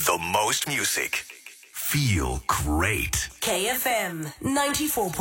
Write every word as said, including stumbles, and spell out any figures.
The most music. Feel great. K F M ninety-four.